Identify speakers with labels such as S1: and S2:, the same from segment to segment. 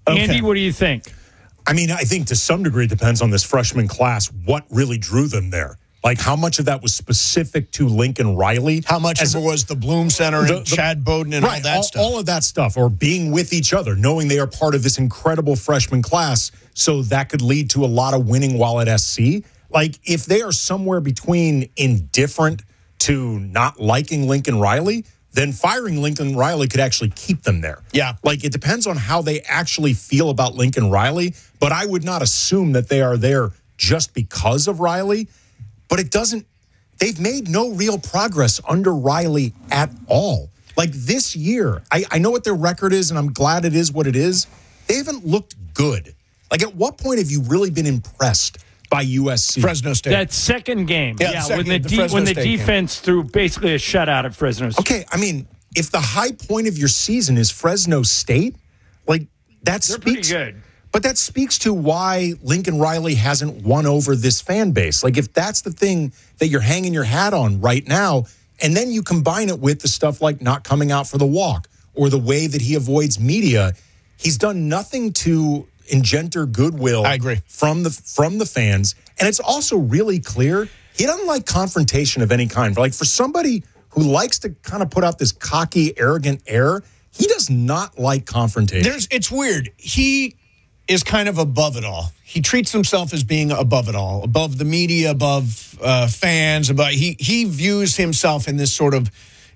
S1: Okay.
S2: Andy, what do you think?
S3: I mean, I think to some degree it depends on this freshman class what really drew them there. Like, how much of that was specific to Lincoln Riley?
S1: How much of it was the Bloom Center and Chad Bowden and all that stuff?
S3: All of that stuff, or being with each other, knowing they are part of this incredible freshman class, so that could lead to a lot of winning while at SC. Like, if they are somewhere between indifferent to not liking Lincoln Riley, then firing Lincoln Riley could actually keep them there.
S1: Yeah.
S3: Like, it depends on how they actually feel about Lincoln Riley, but I would not assume that they are there just because of Riley. But it doesn't, they've made no real progress under Riley at all. Like this year, I know what their record is, and I'm glad it is what it is. They haven't looked good. Like, at what point have you really been impressed by USC?
S1: Fresno State.
S2: That second game. When the defense threw basically a shutout at Fresno State.
S3: Okay, I mean, if the high point of your season is Fresno State, like,
S2: They're pretty good.
S3: But that speaks to why Lincoln Riley hasn't won over this fan base. Like, if that's the thing that you're hanging your hat on right now, and then you combine it with the stuff like not coming out for the walk or the way that he avoids media, he's done nothing to engender goodwill.
S1: I agree.
S3: From the fans. And it's also really clear he doesn't like confrontation of any kind. Like, for somebody who likes to kind of put out this cocky, arrogant air, he does not like confrontation.
S1: It's weird. He is kind of above it all. He treats himself as being above it all, above the media, above fans. He views himself in this sort of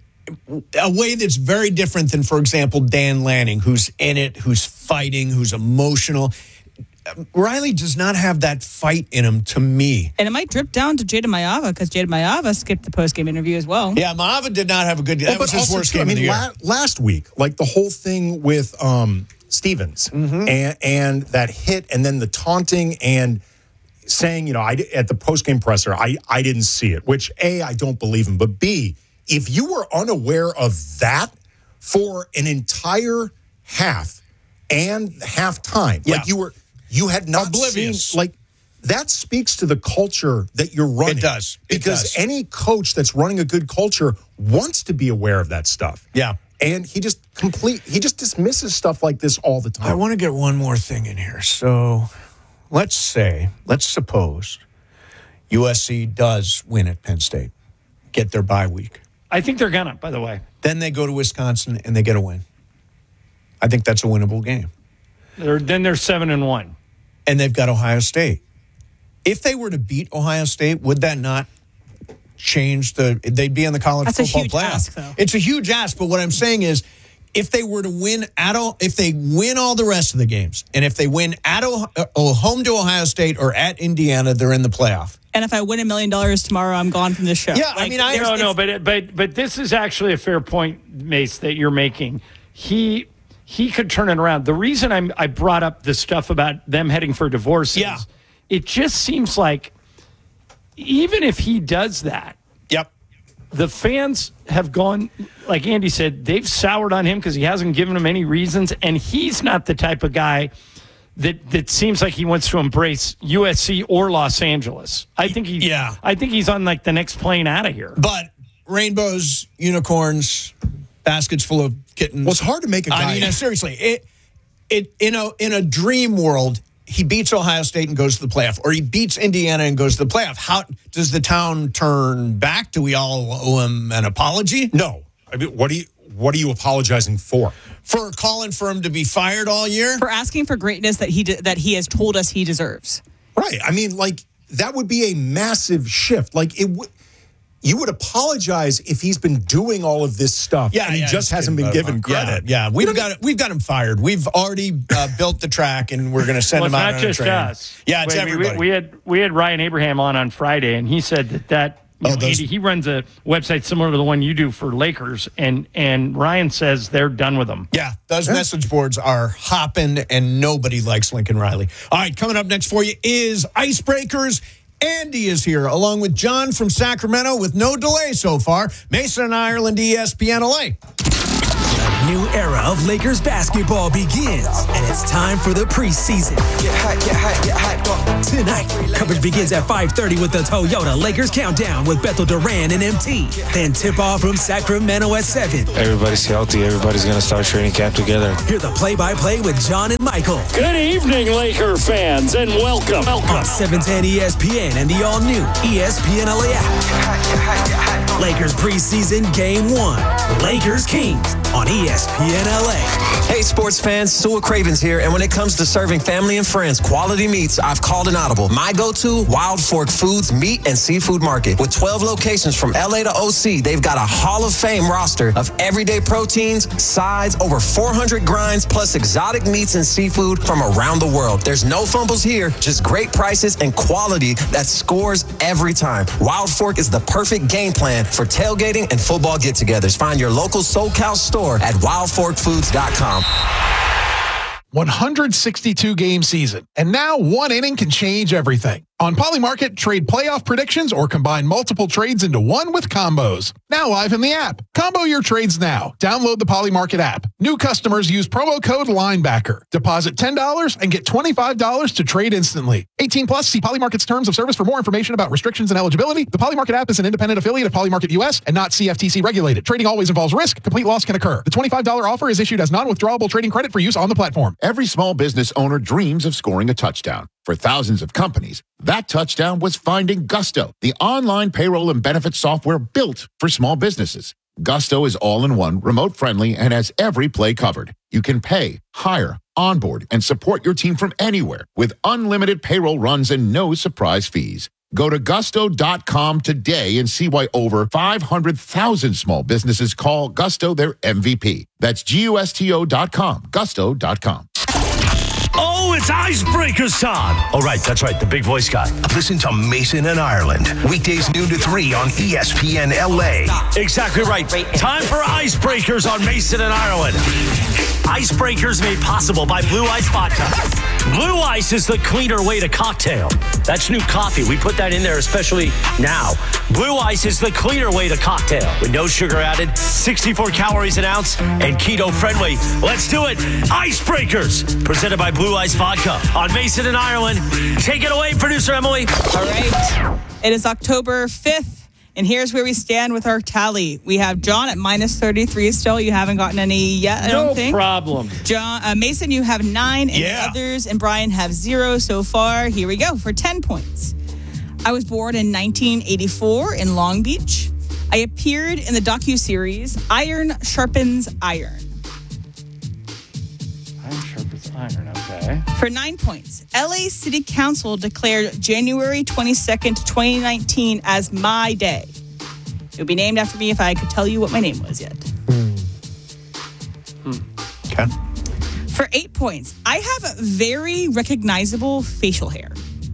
S1: a way that's very different than, for example, Dan Lanning, who's in it, who's fighting, who's emotional. Riley does not have that fight in him, to me.
S4: And it might drip down to Jada Mayava, because Jada Mayava skipped the post-game interview as well.
S1: Yeah, Mayava did not have a good... That was his worst game of the year.
S3: Last week, like the whole thing with Stevens and that hit, and then the taunting and saying, you know, at the post-game presser, I didn't see it, which, A, I don't believe him, but B, if you were unaware of that for an entire half and halftime, like you had not
S1: oblivious.
S3: seen, like, that speaks to the culture that you're running.
S1: It does.
S3: Because any coach that's running a good culture wants to be aware of that stuff.
S1: Yeah.
S3: And he just dismisses stuff like this all the time.
S1: I want to get one more thing in here. So let's suppose USC does win at Penn State, get their bye week.
S2: I think they're gonna, by the way.
S1: Then they go to Wisconsin and they get a win. I think that's a winnable game.
S2: Then they're 7-1.
S1: And they've got Ohio State. If they were to beat Ohio State, would that not change they'd be in the college football playoff?
S4: Ask, though.
S1: It's a huge ask, but what I'm saying is, if they were to win if they win all the rest of the games, and if they win at home to Ohio State or at Indiana, they're in the playoff.
S4: And if I win $1 million tomorrow, I'm gone from this show.
S1: Yeah, I mean,
S2: but this is actually a fair point, Mace, that you're making. He could turn it around. The reason I brought up the stuff about them heading for divorce is it just seems like even if he does that, the fans have gone, like Andy said, they've soured on him because he hasn't given them any reasons, and he's not the type of guy that seems like he wants to embrace USC or Los Angeles. I think he's on like the next plane out of here.
S1: But rainbows, unicorns, baskets full of kittens.
S3: Well, it's hard to make a guy.
S1: I mean, seriously, in a dream world, he beats Ohio State and goes to the playoff, or he beats Indiana and goes to the playoff. How does the town turn back? Do we all owe him an apology?
S3: No. I mean, what are you apologizing for?
S1: For calling for him to be fired all year?
S4: For asking for greatness that he has told us he deserves.
S3: Right. I mean, like, that would be a massive shift. Like, you would apologize if he's been doing all of this stuff and he just hasn't been given credit.
S1: Yeah, we've got him fired. We've already built the track, and we're going to send him out on a train.
S2: It's not just us.
S1: Yeah, it's everybody.
S2: We had Ryan Abraham on Friday, and he said that Andy, he runs a website similar to the one you do for Lakers, and Ryan says they're done with him.
S1: Yeah, those message boards are hopping, and nobody likes Lincoln Riley. All right, coming up next for you is Icebreakers. Andy is here, along with John from Sacramento, with no delay so far. Mason and Ireland, ESPN LA.
S5: new era of Lakers basketball begins, and it's time for the preseason.
S6: Get hot.
S5: Tonight, coverage begins at 5:30 with the Toyota Lakers Countdown with Bethel Duran and MT. Then tip-off from Sacramento at 7.
S7: Everybody's healthy. Everybody's going to start training camp together.
S5: Hear the play-by-play with John and Michael.
S2: Good evening, Laker fans, and welcome.
S5: On 710 ESPN and the all-new ESPN LA app. Lakers preseason Game 1. Lakers Kings on ESPN LA.
S6: Hey, sports fans, Sewell Cravens here. And when it comes to serving family and friends quality meats, I've called an audible. My go-to, Wild Fork Foods Meat and Seafood Market. With 12 locations from LA to OC, they've got a Hall of Fame roster of everyday proteins, sides, over 400 grinds, plus exotic meats and seafood from around the world. There's no fumbles here, just great prices and quality that scores every time. Wild Fork is the perfect game plan for tailgating and football get-togethers. Find your local SoCal store at wildforkfoods.com.
S8: 162 game season, and now one inning can change everything. On Polymarket, trade playoff predictions or combine multiple trades into one with combos. Now live in the app. Combo your trades now. Download the Polymarket app. New customers use promo code LINEBACKER. Deposit $10 and get $25 to trade instantly. 18 plus, see Polymarket's terms of service for more information about restrictions and eligibility. The Polymarket app is an independent affiliate of Polymarket US and not CFTC regulated. Trading always involves risk. Complete loss can occur. The $25 offer is issued as non-withdrawable trading credit for use on the platform.
S9: Every small business owner dreams of scoring a touchdown. For thousands of companies, that touchdown was finding Gusto, the online payroll and benefits software built for small businesses. Gusto is all-in-one, remote-friendly, and has every play covered. You can pay, hire, onboard, and support your team from anywhere with unlimited payroll runs and no surprise fees. Go to gusto.com today and see why over 500,000 small businesses call Gusto their MVP. That's gusto.com, gusto.com.
S10: Oh, it's Icebreakers time. Oh, right. That's right. The big voice guy.
S11: Listen to Mason and Ireland. Weekdays noon to 3 on ESPN LA.
S10: Exactly right. Time for Icebreakers on Mason and Ireland. Icebreakers made possible by Blue Ice Vodka. Blue Ice is the cleaner way to cocktail. That's new coffee. We put that in there especially now. Blue Ice is the cleaner way to cocktail with no sugar added, 64 calories an ounce, and keto friendly. Let's do it. Icebreakers, presented by Blue Ice Vodka on Mason and Ireland. Take it away, producer Emily.
S4: All right. It is October 5th. And here's where we stand with our tally. We have John at minus 33 still. You haven't gotten any yet, I don't think.
S2: No problem.
S4: John, Mason, you have 9, and the others and Brian have 0 so far. Here we go for 10 points. I was born in 1984 in Long Beach. I appeared in the docuseries Iron Sharpens Iron.
S2: Iron Sharpens Iron, okay.
S4: For 9 points, LA City Council declared January 22nd, 2019 as my day. It would be named after me if I could tell you what my name was yet.
S1: Okay.
S4: For 8 points, I have very recognizable facial hair.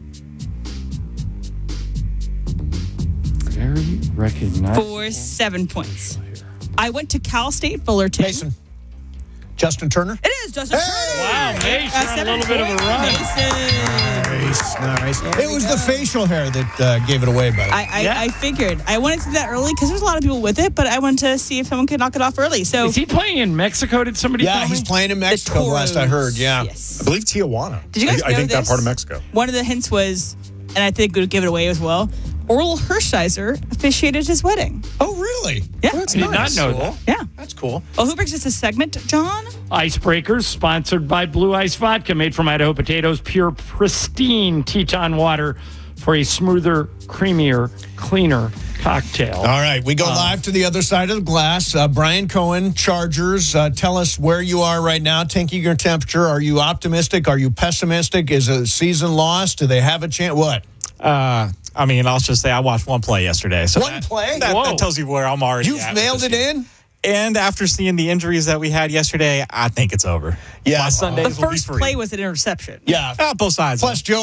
S2: Very recognizable.
S4: For 7 points, I went to Cal State Fullerton.
S1: Mason. Justin Turner?
S4: It is Justin Turner.
S2: Wow, Mason on a little bit of a run.
S1: Nice. It was the facial hair that gave it away, by the way.
S4: I figured. I wanted to do that early because there's a lot of people with it, but I wanted to see if someone could knock it off early. So
S2: is he playing in Mexico? Did somebody tell me?
S1: He's playing in Mexico, last I heard. Yeah.
S4: Yes.
S3: I believe Tijuana.
S4: Did you guys know
S3: I think
S4: this?
S3: that part of Mexico.
S4: One of the hints was, and I think would give it away as well, Orel Hershiser officiated his wedding.
S1: Oh, really?
S4: Yeah.
S1: Well, that's
S2: I did
S1: nice.
S2: not know that.
S4: Yeah.
S1: That's cool.
S4: Well, who brings us this segment, John?
S2: Icebreakers, sponsored by Blue Ice Vodka, made from Idaho potatoes, pure, pristine Teton water for a smoother, creamier, cleaner cocktail.
S1: All right, we go live to the other side of the glass. Brian Cohen, Chargers. Tell us where you are right now, taking your temperature. Are you optimistic? Are you pessimistic? Is a season lost? Do they have a chance? What?
S12: I mean, I'll just say I watched one play yesterday. So
S1: One play?
S12: That tells you where I'm already
S1: You've
S12: at.
S1: mailed it in?
S12: And after seeing the injuries that we had yesterday, I think it's over.
S1: Yeah.
S12: My Sundays
S4: The
S12: will be
S4: first
S12: free.
S4: play was an interception.
S1: Yeah.
S12: Both sides.
S1: Plus, Joe,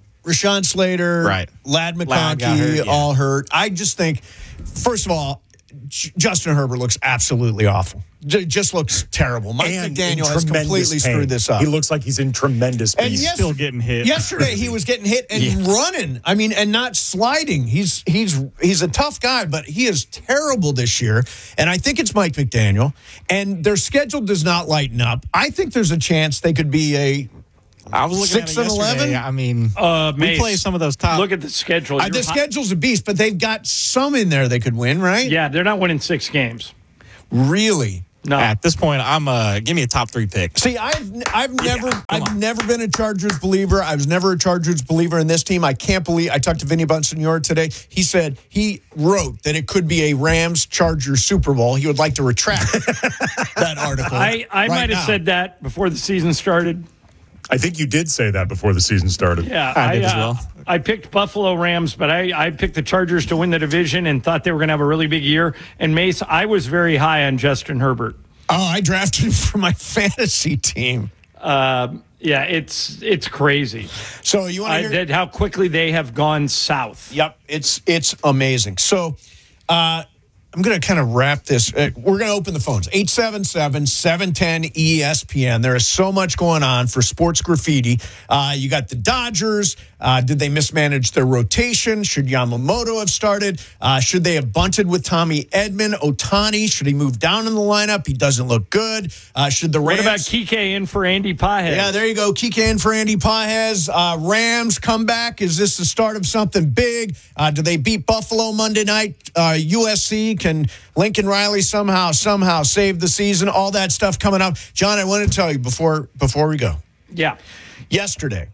S1: Rashawn Slater,
S12: Right.
S1: Lad
S12: Lad got
S1: McConkey,
S12: hurt, yeah.
S1: all hurt. I just think, first of all, Justin Herbert looks absolutely awful. Just looks terrible. Mike McDaniel has completely screwed this up.
S3: He looks like he's in tremendous pain.
S1: And
S12: still getting hit.
S1: Yesterday he was getting hit and running. I mean, and not sliding. He's a tough guy, but he is terrible this year. And I think it's Mike McDaniel. And their schedule does not lighten up. I think there's a chance they could be
S12: I was looking
S1: 6-11.
S12: I mean, we play some of those top.
S2: Look at the schedule.
S1: The schedule's a beast, but they've got some in there they could win, right?
S2: Yeah, they're not winning 6 games.
S1: Really?
S2: No.
S12: At this point, give me a top 3 pick.
S1: See, I've never been a Chargers believer. I was never a Chargers believer in this team. I can't believe I talked to Vinny Bonsignore today. He said he wrote that it could be a Rams-Chargers Super Bowl. He would like to retract that article.
S2: I might have said that before the season started.
S3: I think you did say that before the season started.
S2: Yeah,
S12: I did as well.
S2: I picked Buffalo Rams, but I picked the Chargers to win the division and thought they were going to have a really big year. And Mace, I was very high on Justin Herbert.
S1: Oh, I drafted him for my fantasy team.
S2: Yeah, it's crazy.
S1: So you want to hear
S2: how quickly they have gone south?
S1: Yep, it's amazing. So I'm going to kind of wrap this. We're going to open the phones. 877-710-ESPN. There is so much going on for Sports Graffiti. You got the Dodgers. Did they mismanage their rotation? Should Yamamoto have started? Should they have bunted with Tommy Edman? Ohtani, should he move down in the lineup? He doesn't look good. Should the Rams...
S2: What about Kike in for Andy Pages?
S1: Yeah, there you go. Kike in for Andy Pages. Rams comeback. Is this the start of something big? Do they beat Buffalo Monday night? USC, can Lincoln Riley somehow save the season? All that stuff coming up. John, I want to tell you before we go.
S2: Yeah.
S1: Yesterday,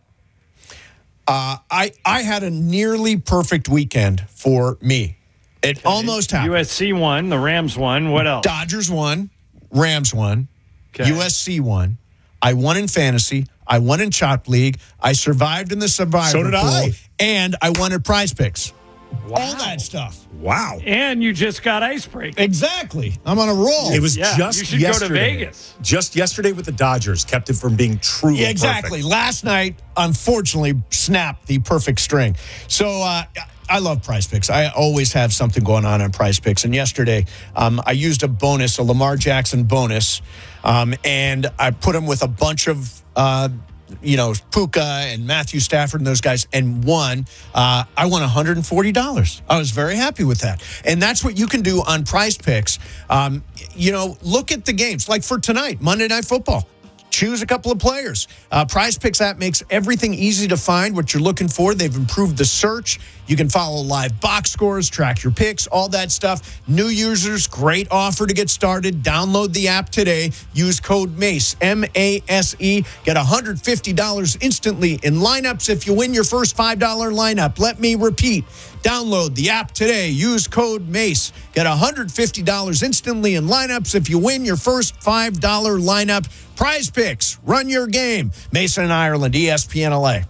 S1: I had a nearly perfect weekend for me. It almost happened.
S2: USC won. The Rams won. What else?
S1: Dodgers won. Rams won. Okay. USC won. I won in fantasy. I won in Chop League. I survived in the Survivor
S3: So did
S1: pool,
S3: I.
S1: And I won at Prize Picks.
S2: Wow.
S1: All that stuff.
S3: Wow.
S2: And you just got Icebreaker.
S1: Exactly. I'm on a roll.
S3: It was just
S2: you should
S3: yesterday.
S2: go to Vegas.
S3: Just yesterday with the Dodgers kept it from being truly
S1: exactly.
S3: perfect.
S1: Last night, unfortunately, snapped the perfect string. So I love Prize Picks. I always have something going on Prize Picks. And yesterday, I used a Lamar Jackson bonus, and I put him with a bunch of Puka and Matthew Stafford and those guys, and won. I won $140. I was very happy with that. And that's what you can do on Prize Picks. Look at the games. Like for tonight, Monday Night Football. Choose a couple of players. Prize Picks app makes everything easy to find what you're looking for. They've improved the search. You can follow live box scores, track your picks, all that stuff. New users, great offer to get started. Download the app today. Use code MACE, M-A-S-E. Get $150 instantly in lineups if you win your first $5 lineup. Let me repeat. Download the app today. Use code MACE. Get $150 instantly in lineups if you win your first $5 lineup. Prize Picks. Run your game. Mason and Ireland, ESPN LA.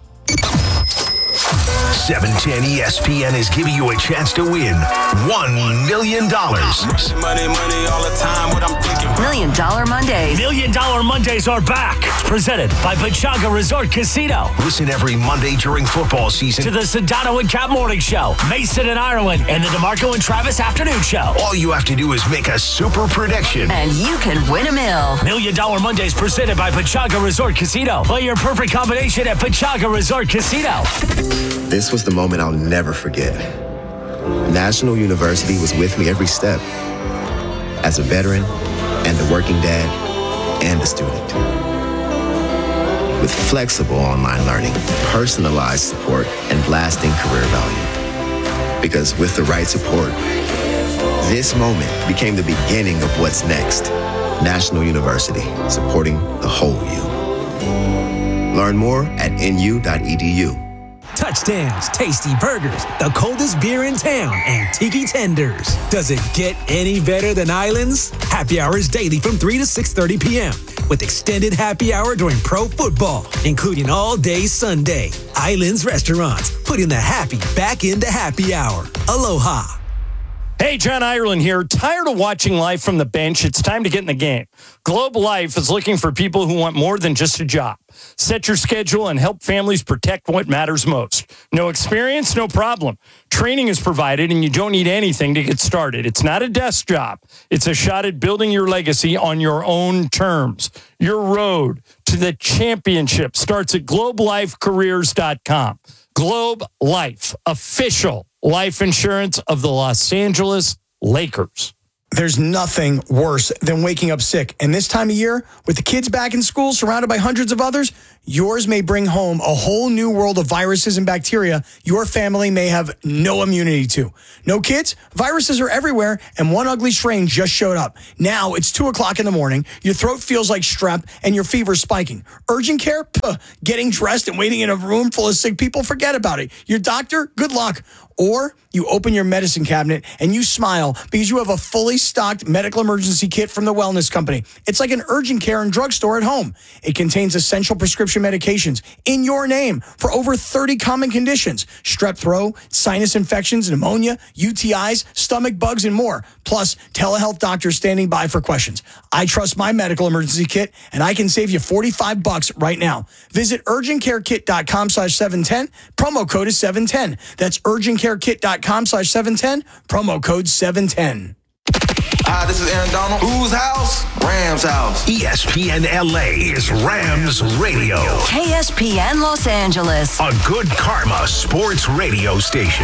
S11: 710 ESPN is giving you a chance to win $1 million.
S13: Money all the time. What I'm thinking. $1 Million Mondays.
S10: $1 Million Mondays are back. Presented by Pechanga Resort Casino.
S11: Listen every Monday during football season
S10: to the Sedano and Cap Morning Show, Mason and Ireland, and the DeMarco and Travis Afternoon Show.
S11: All you have to do is make a super prediction,
S13: and you can win $1 million.
S10: $1 Million Mondays presented by Pechanga Resort Casino. Play your perfect combination at Pechanga Resort Casino.
S14: This was the moment I'll never forget. National University was with me every step. As a veteran, and a working dad, and a student. With flexible online learning, personalized support, and lasting career value. Because with the right support, this moment became the beginning of what's next. National University, supporting the whole you. Learn more at nu.edu.
S5: Touchdowns, tasty burgers, the coldest beer in town, and tiki tenders. Does it get any better than Islands? Happy hours daily from 3 to 6:30 p.m. with extended happy hour during pro football, including all day Sunday. Islands Restaurants, putting the happy back into happy hour. Aloha.
S2: Hey, John Ireland here. Tired of watching life from the bench? It's time to get in the game. Globe Life is looking for people who want more than just a job. Set your schedule and help families protect what matters most. No experience? No problem. Training is provided and you don't need anything to get started. It's not a desk job. It's a shot at building your legacy on your own terms. Your road to the championship starts at globelifecareers.com. Globe Life, official life insurance of the Los Angeles Lakers.
S15: There's nothing worse than waking up sick. And this time of year, with the kids back in school, surrounded by hundreds of others, yours may bring home a whole new world of viruses and bacteria your family may have no immunity to. No kids? Viruses are everywhere, and one ugly strain just showed up. Now it's 2 o'clock in the morning, your throat feels like strep, and your fever's spiking. Urgent care? Getting dressed and waiting in a room full of sick people? Forget about it. Your doctor? Good luck. Or you open your medicine cabinet and you smile because you have a fully stocked medical emergency kit from the Wellness Company. It's like an urgent care and drugstore at home. It contains essential prescription medications in your name for over 30 common conditions: strep throat, sinus infections, pneumonia, UTIs, stomach bugs, and more. Plus, telehealth doctors standing by for questions. I trust my medical emergency kit, and I can save you $45 right now. Visit urgentcarekit.com/710. Promo code is 710. That's urgentcarekit.com/710. Promo code 710.
S16: Hi, this is Aaron Donald. Whose house? Rams house.
S11: ESPN LA is Rams Radio.
S17: KSPN Los Angeles.
S11: A good karma sports radio station.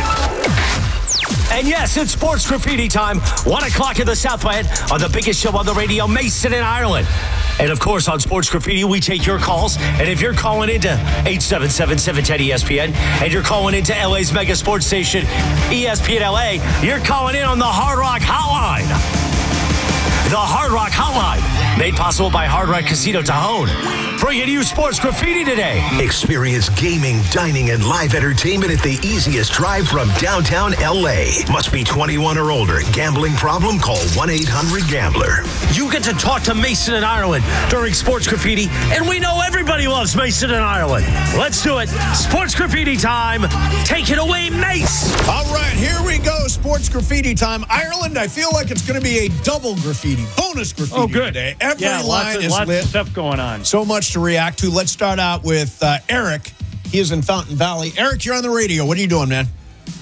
S10: And yes, it's sports graffiti time. 1 o'clock in the Southland on the biggest show on the radio, Mason in Ireland. And of course, on Sports Graffiti, we take your calls. And if you're calling into 877-710-ESPN and you're calling into LA's mega sports station, ESPN LA, you're calling in on the Hard Rock Hotline. The Hard Rock Hotline, made possible by Hard Rock Casino Tajon. Bringing you Sports Graffiti today.
S11: Experience gaming, dining, and live entertainment at the easiest drive from downtown LA. Must be 21 or older. Gambling problem? Call 1-800-GAMBLER.
S10: You get to talk to Mason in Ireland during Sports Graffiti, and we know everybody loves Mason in Ireland. Let's do it. Sports Graffiti time. Take it away, Mace.
S1: All right, here we go. Sports Graffiti time. Ireland, I feel like it's going to be a double graffiti, bonus graffiti today. Every line is
S2: lots
S1: lit.
S2: of stuff going on.
S1: So much to react to. Let's start out with Eric. He is in Fountain Valley. Eric, you're on the radio. What are you doing, man?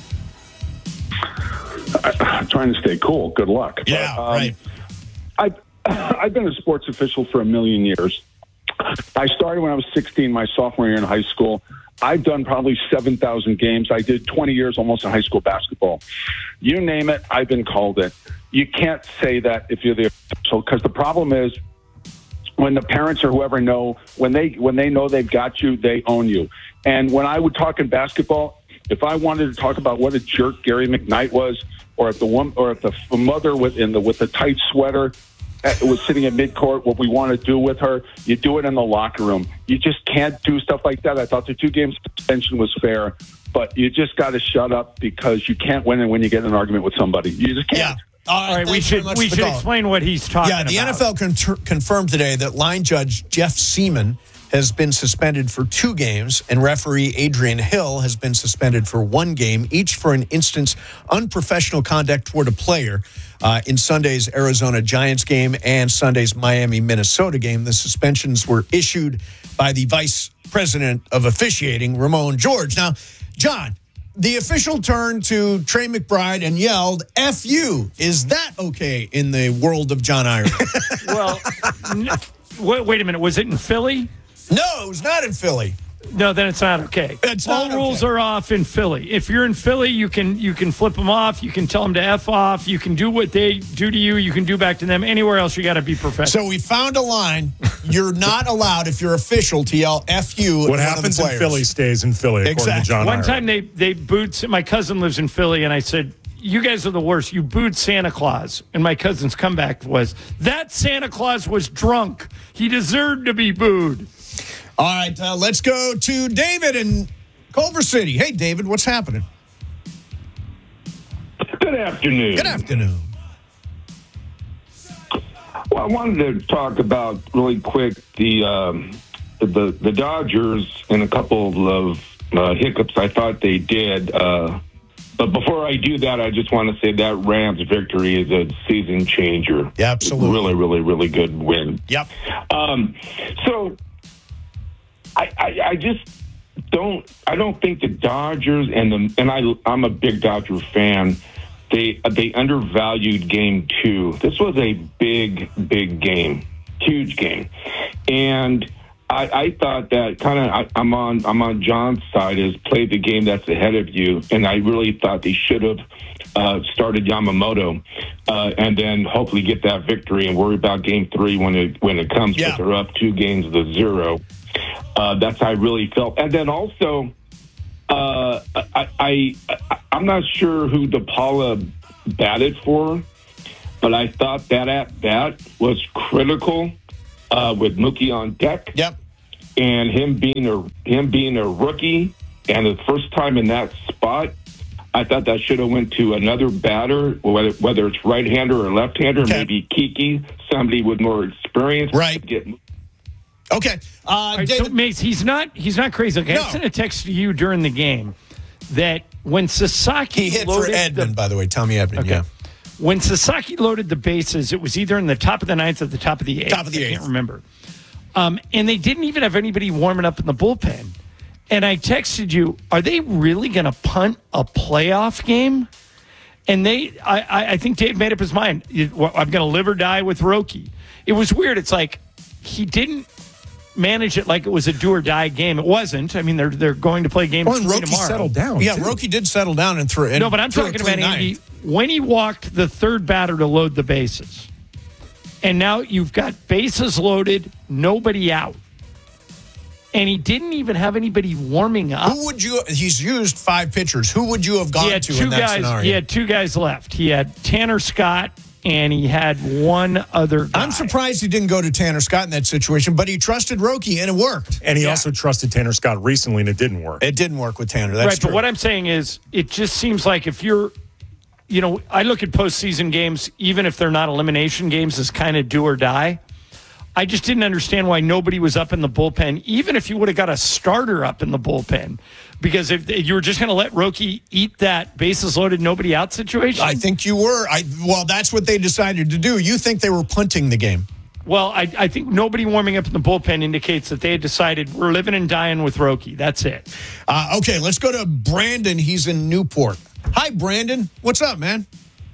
S18: I'm trying to stay cool. Good luck.
S1: Yeah, right.
S18: I've been a sports official for a million years. I started when I was 16, my sophomore year in high school. I've done probably 7,000 games. I did 20 years almost in high school basketball. You name it, I've been called it. You can't say that if you're the official, because the problem is when the parents or whoever know, when they know they've got you, they own you. And when I would talk in basketball, if I wanted to talk about what a jerk Gary McKnight was, or if the mother with the tight sweater was sitting at midcourt, what we want to do with her, you do it in the locker room. You just can't do stuff like that. I thought the 2-game suspension was fair, but you just got to shut up because you can't win it when you get in an argument with somebody. You just can't.
S1: Yeah.
S2: All right, we should explain what he's talking about.
S1: Yeah, the NFL confirmed today that line judge Jeff Seaman has been suspended for 2 games, and referee Adrian Hill has been suspended for 1 game, each for an instance unprofessional conduct toward a player in Sunday's Arizona Giants game and Sunday's Miami-Minnesota game. The suspensions were issued by the vice president of officiating, Ramon George. Now, John, the official turned to Trey McBride and yelled, F you. Is that okay in the world of John Ireland?
S2: Well, wait a minute. Was it in Philly?
S1: No, it was not in Philly.
S2: No, then it's not okay. All rules are off in Philly. If you're in Philly, you can flip them off. You can tell them to F off. You can do what they do to you. You can do back to them. Anywhere else, you got to be professional.
S1: So we found a line. You're not allowed, if you're official, to yell F you.
S3: What happens in Philly stays in Philly, according to John
S2: One
S3: Ireland.
S2: time they booed, my cousin lives in Philly, and I said, you guys are the worst. You booed Santa Claus. And my cousin's comeback was, that Santa Claus was drunk. He deserved to be booed.
S1: All right, let's go to David in Culver City. Hey, David, what's happening?
S19: Good afternoon.
S1: Good afternoon.
S19: Well, I wanted to talk about really quick the Dodgers and a couple of hiccups I thought they did. But before I do that, I just want to say that Rams victory is a season changer.
S1: Yeah, absolutely.
S19: Really, really, really good win.
S1: Yep.
S19: So I just don't think the Dodgers I'm a big Dodger fan. They undervalued Game 2. This was a big game, huge game, and I thought that I'm on John's side, is play the game that's ahead of you, and I really thought they should have started Yamamoto and then hopefully get that victory and worry about Game 3 when it comes.
S1: Yeah.
S19: But they're up 2-0. That's how I really felt, and then also I'm not sure who DePaula batted for, but I thought that at bat was critical with Mookie on deck.
S1: Yep.
S19: And him being a rookie and the first time in that spot, I thought that should have went to another batter, whether it's right-hander or left-hander, maybe Kiki, somebody with more experience.
S1: Right. Okay.
S2: So Mace, he's not crazy. Okay, I sent a text to you during the game that when Sasaki
S1: he hit for Edmund, by the way, Tommy Edmund.
S2: Okay.
S1: Yeah.
S2: When Sasaki loaded the bases, it was either in the top of the ninth or the top of the eighth.
S1: Top of the eighth.
S2: I can't remember. And they didn't even have anybody warming up in the bullpen. And I texted you, are they really going to punt a playoff game? And I think Dave made up his mind. I'm going to live or die with Roki. It was weird. It's like he didn't manage it like it was a do or die game. It wasn't. I mean, they're going to play game 3 tomorrow.
S3: Settled down.
S1: Yeah, Roki did settle down and threw.
S2: No, but I'm talking about Andy when he walked the third batter to load the bases, and now you've got bases loaded, nobody out, and he didn't even have anybody warming up.
S1: Who would you? He's used 5 pitchers. Who would you have gone to in that scenario?
S2: He had 2 guys left. He had Tanner Scott. And he had one other guy.
S1: I'm surprised he didn't go to Tanner Scott in that situation, but he trusted Roki, and it worked.
S3: And he also trusted Tanner Scott recently, and it didn't work.
S1: It didn't work with Tanner. That's
S2: right,
S1: true.
S2: but what I'm saying is it just seems like if you're, I look at postseason games, even if they're not elimination games, as kind of do or die. I just didn't understand why nobody was up in the bullpen, even if you would have got a starter up in the bullpen. Because if you were just going to let Roki eat that bases loaded, nobody out situation.
S1: I think you were. Well, that's what they decided to do. You think they were punting the game?
S2: Well, I think nobody warming up in the bullpen indicates that they had decided we're living and dying with Roki. That's it.
S1: Okay, let's go to Brandon. He's in Newport. Hi, Brandon. What's up, man?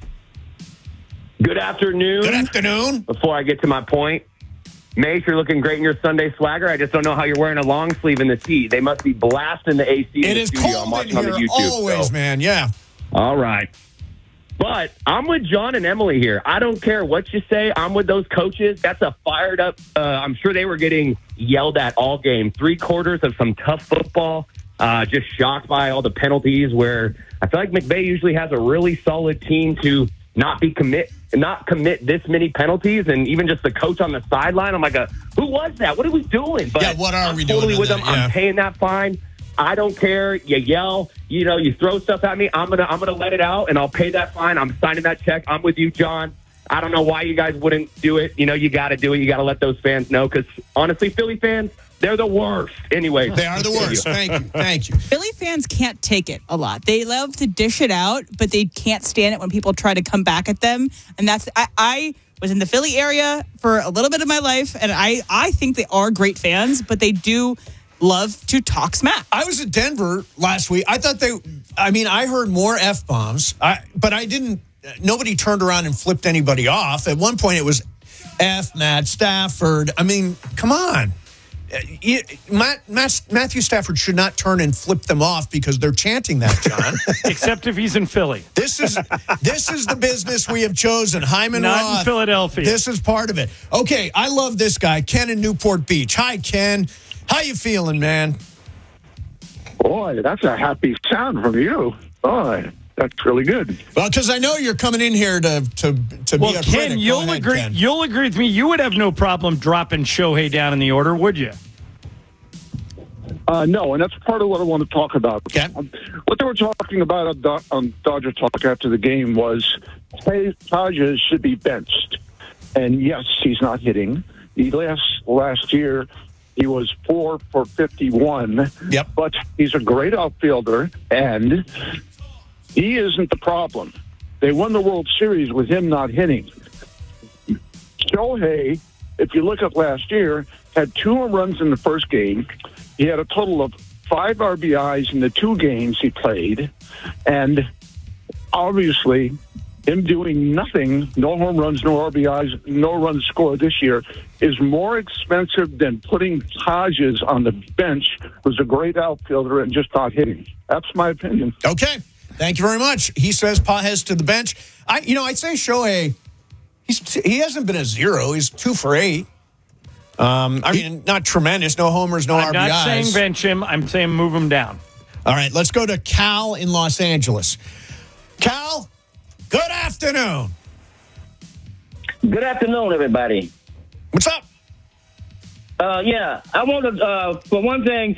S20: Good afternoon.
S1: Good afternoon.
S20: Before I get to my point, Mace, you're looking great in your Sunday swagger. I just don't know how you're wearing a long sleeve in this heat. They must be blasting the AC in the studio. I'm watching on the YouTube.
S1: Always, man. Yeah.
S20: All right. But I'm with John and Emily here. I don't care what you say. I'm with those coaches. That's a fired up. I'm sure they were getting yelled at all game. 3 quarters of some tough football. Just shocked by all the penalties where I feel like McVay usually has a really solid team to not commit this many penalties, and even just the coach on the sideline. I'm like, who was that? What are we doing? But
S1: what are we
S20: doing? Totally with them.
S1: Yeah.
S20: I'm paying that fine. I don't care. You yell, you throw stuff at me. I'm gonna let it out, and I'll pay that fine. I'm signing that check. I'm with you, John. I don't know why you guys wouldn't do it. You got to do it. You got to let those fans know, because honestly, Philly fans, they're the worst. Anyway,
S1: they are the worst. Thank you.
S4: Philly fans can't take it a lot. They love to dish it out, but they can't stand it when people try to come back at them. And that's I was in the Philly area for a little bit of my life, and I think they are great fans, but they do love to talk smack.
S1: I was at Denver last week. I thought I heard more F-bombs, but I didn't. Nobody turned around and flipped anybody off. At one point, it was F Matt Stafford. I mean, come on. Matthew Stafford should not turn and flip them off because they're chanting that, John.
S2: Except if he's in Philly.
S1: This is the business we have chosen. Hyman
S2: Not
S1: Roth.
S2: in Philadelphia.
S1: This is part of it. Okay, I love this guy, Ken in Newport Beach. Hi, Ken. How you feeling, man?
S21: Boy, that's a happy sound from you. Boy, that's really good.
S1: Well, because I know you're coming in here to be a
S2: Ken,
S1: critic.
S2: you'll agree.
S1: Ken.
S2: You'll agree with me. You would have no problem dropping Shohei down in the order, would you?
S21: No, and that's part of what I want to talk about.
S1: Okay.
S21: What they were talking about on Dodger Talk after the game was Taja should be benched. And yes, he's not hitting. Last year, he was 4 for 51.
S1: Yep.
S21: But he's a great outfielder, and He isn't the problem. They won the World Series with him not hitting. Shohei, if you look at last year, had 2 home runs in the first game. He had a total of 5 RBIs in the 2 games he played. And obviously, him doing nothing, no home runs, no RBIs, no runs scored this year, is more expensive than putting Hodges on the bench, who's a great outfielder and just not hitting. That's my opinion.
S1: Okay. Thank you very much. He says Pages to the bench. I'd say Shohei, he hasn't been a 0. He's 2 for 8. I mean, not tremendous. No homers, no RBIs.
S2: I'm not saying bench him. I'm saying move him down.
S1: All right, let's go to Cal in Los Angeles. Cal, good afternoon.
S7: Good afternoon, everybody.
S1: What's up?
S7: I want to, for one thing,